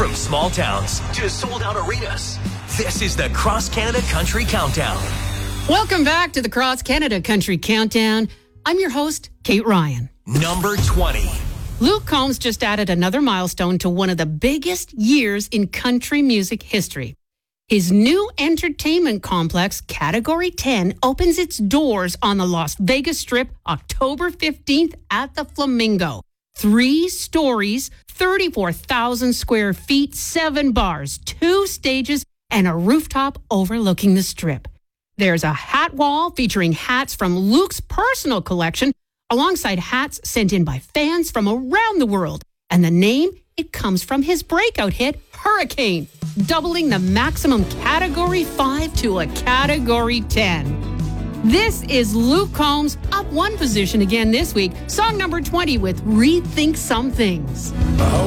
From small towns to sold-out arenas, this is the Cross Canada Country Countdown. Welcome back to the Cross Canada Country Countdown. I'm your host, Kate Ryan. Number 20. Luke Combs just added another milestone to one of the biggest years in country music history. His new entertainment complex, Category 10, opens its doors on the Las Vegas Strip October 15th at the Flamingo. 3 stories, 34,000 square feet, 7 bars, 2 stages, and a rooftop overlooking the Strip. There's a hat wall featuring hats from Luke's personal collection, alongside hats sent in by fans from around the world. And the name, it comes from his breakout hit, Hurricane, doubling the maximum Category 5 to a Category 10. This is Luke Combs, up 1 position again this week. Song number 20 with Rethink Some Things.